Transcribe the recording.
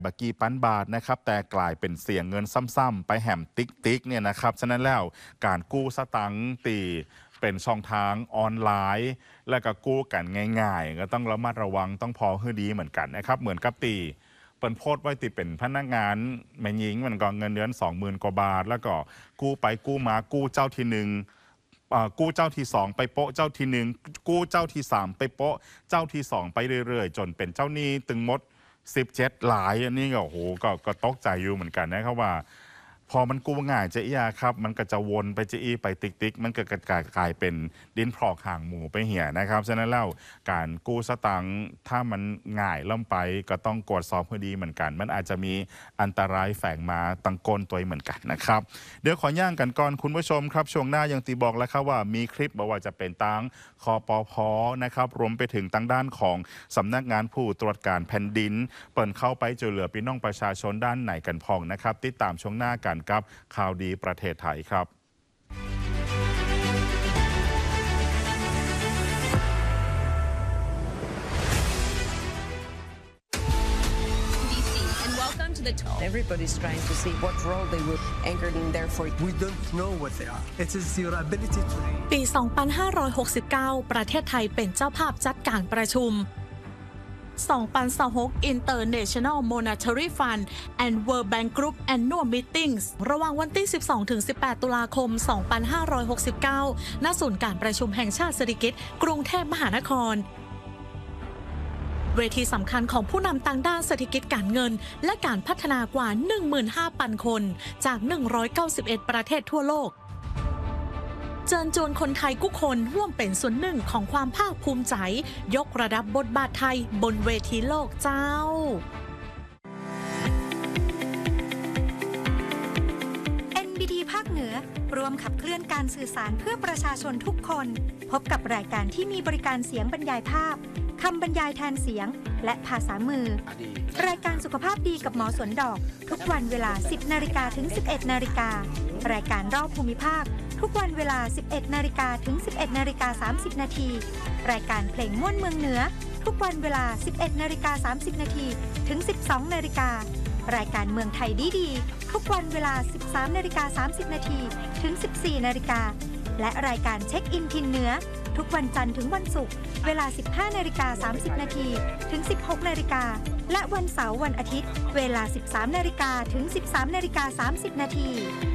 บักกี้ปั้นบาทนะครับแต่กลายเป็นเสียเงินซ้ำๆไปแหมติ๊กเนี่ยนะครับฉะนั้นแล้วการกู้สตังค์ตีเป็นช่องทางออนไลน์ แล้วก็กู้กันง่ายๆก็ต้องระมัดระวังต้องพอให้ดีเหมือนกันนะครับเหมือนกับตีเปิดโพสต์ไว้ติเป็นพนักงานแม่หญิงมันก็เงินเดือน 20,000 กว่าบาท แล้วก็กู้ไปกู้มากู้เจ้าที่หนึ่งกู้เจ้าที่2ไปโปะเจ้าที่1กู้เจ้าที่3ไปโปะเจ้าที่2ไปเรื่อยๆจนเป็นเจ้าหนี้ตึงมด17หลายอันนี้ก็โอ้โหก็ตกใจอยู่เหมือนกันนะครับว่าพอมันกู้ง่ายจะอี้ครับมันก็จะวนไปจะอี้ไปติ๊กมันก็กลายเป็นดินพอกห่างหมูไปเหี่ยนะครับฉะนั้นแล้วการกู้สตังค์ถ้ามันง่ายล่ำไปก็ต้องกดสอบให้ดีเหมือนกันมันอาจจะมีอันตรายแฝงมาตังก้นตัวเหมือนกันนะครับเดี๋ยวขอย่างกันก่อนคุณผู้ชมครับช่วงหน้ายังตีบอกแล้วครับว่ามีคลิปบอกว่าจะเป็นตังคปพ.นะครับรวมไปถึงทางด้านของสำนักงานผู้ตรวจการแผ่นดินเปิดเข้าไปช่วยเหลือพี่น้องประชาชนด้านไหนกันพองนะครับติดตามช่วงหน้ากันกับข่าวดีประเทศไทยครับ Everybody's trying to see what role they would anchored in there for. We don't know what they are. It is your ability to read. ปี 2569 ประเทศไทยเป็นเจ้าภาพจัดการประชุม2026 International Monetary Fund and World Bank Group Annual Meetings ระหว่างวันที่ 12-18 ตุลาคม 2569 ณ ศูนย์การประชุมแห่งชาติสิริกิติ์กรุงเทพมหานครเวทีสำคัญของผู้นำต่างด้านเศรษฐกิจการเงินและการพัฒนากว่า 15,000 คนจาก 191 ประเทศทั่วโลกเชิญชวนคนไทยทุกคนร่วมเป็นส่วนหนึ่งของความภาคภูมิใจยกระดับบทบาทไทยบนเวทีโลกเจ้า NBD ภาคเหนือรวมขับเคลื่อนการสื่อสารเพื่อประชาชนทุกคนพบกับรายการที่มีบริการเสียงบรรยายภาพคำบรรยายแทนเสียงและภาษามือรายการสุขภาพดีกับหมอสวนดอกทุกวันเวลา 10 นาฬิกาถึง 11 นาฬิการายการรอบภูมิภาคทุกวันเวลา 11 นาฬิกาถึง 11 นาฬิกา 30 นาทีรายการเพลงม่วนเมืองเหนือทุกวันเวลา 11 นาฬิกา 30 นาทีถึง 12 นาฬิการายการเมืองไทยดีๆทุกวันเวลา 13 นาฬิกา 30 นาทีถึง 14 นาฬิกาและรายการเช็คอินทินเหนือทุกวันจันทร์ถึงวันศุกร์เวลา 15 นาฬิกา 30 นาทีถึง 16 นาฬิกาและวันเสาร์วันอาทิตย์เวลา 13 นาฬิกาถึง 13 นาฬิกา 30 นาที